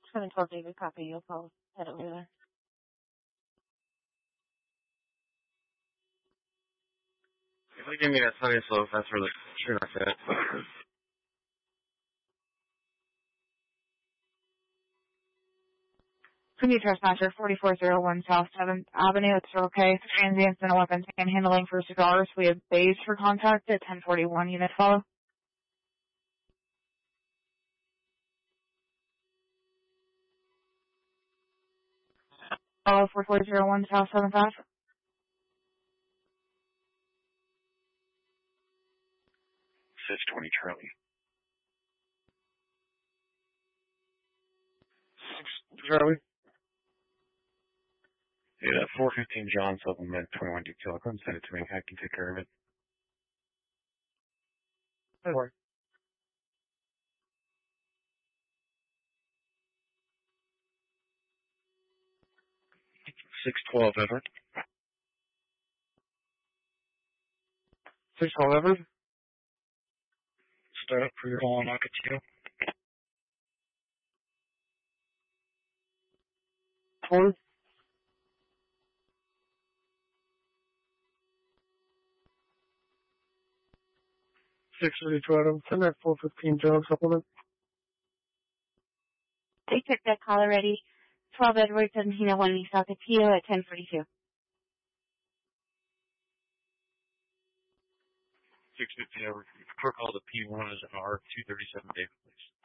712 David, copy. You'll call. Head over there. If they give me that sunny slope, that's really sure that's it. Continue trespasser 4401 South 7th Avenue. It's okay. Transients and a weapons and handling for cigars. We have bays for contact at 1041. Unit follow. Follow 4401 South 7th Ave. 620 Charlie. 6 Charlie. Yeah, 415 John supplement 21 detail. Come send it to me. I can take care of it. Don't worry. 612 Everett. 612 Everett. Start up for your call on Akatio. 4. 632 send that 415 John supplement. They took that call already. 12 Edward 1701 East Akatio at 1042. 650 Everett. Quick call to P1 is an R237 David, please.